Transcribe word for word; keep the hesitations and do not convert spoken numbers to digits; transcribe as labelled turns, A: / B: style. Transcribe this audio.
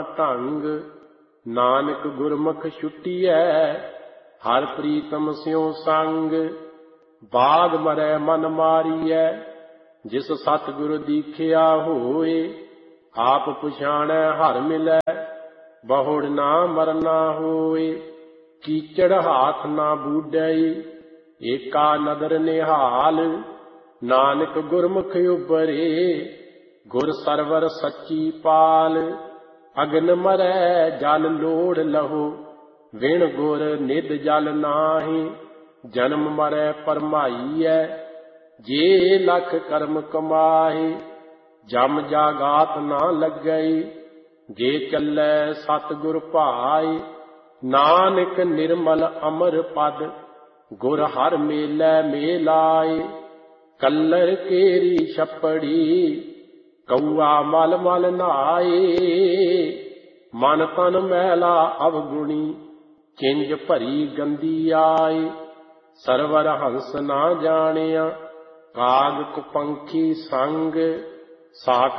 A: ਢੰਗ। ਨਾਨਕ ਗੁਰਮੁਖ ਛੁੱਟੀਐ ਹਰ ਪ੍ਰੀਤਮ ਸਿਉ ਸੰਗ। ਬਾਗ ਮਰੈ ਮਨ ਮਾਰੀਐ ਜਿਸ ਸਤਿਗੁਰ ਦੀਖਿਆ ਹੋਏ। ਆਪ ਪਛਾਣੈ ਹਰ ਮਿਲੈ ਬਹੁੜ ਨਾ ਮਰਨਾ ਹੋਏ। ਕੀਚੜ ਹਾਥ ਨਾ ਬੂਡਈ ਏਕਾ ਨਦਰ ਨਿਹਾਲ। ਨਾਨਕ ਗੁਰਮੁਖ ਉਬਰੇ ਗੁਰ ਸਰਵਰ ਸੱਚੀ ਪਾਲ। ਅਗਨ ਮਰੈ ਜਲ ਲੋੜ ਲਹੋ ਵਿਣ ਗੁਰ ਨਿਧ ਜਲ ਨਾਹੀਂ। ਜਨਮ ਮਰੈ ਭਰਮਾਈਐ ਜੇ ਲਖ ਕਰਮ ਕਮਾਹੇ। ਜਮ ਜਾਗਾਤ ਨਾ ਲੱਗਈ ਜੇ ਚੱਲੈ ਸਤਿਗੁਰ ਭਾਏ। ਨਾਨਕ ਨਿਰਮਲ ਅਮਰ ਪਦ ਗੁਰ ਹਰ ਮੇਲੈ ਮੇਲਾਏ। ਕੱਲਰ ਕੇਰੀ ਛੱਪੜੀ ਕਊਆ ਮਲ ਮਲ ਨਹਾਏ। ਮਨ ਤਨ ਮੈਲਾ ਅਵਗੁਣੀ ਚਿੰਜ ਭਰੀ ਗੰਦੀ ਆਏ। ਸਰਵਰ ਹੰਸ ਨਾ ਜਾਣਿਆ ਕਾਗ ਕੁਪੰਖੀ ਸੰਗ। ਸਾਕ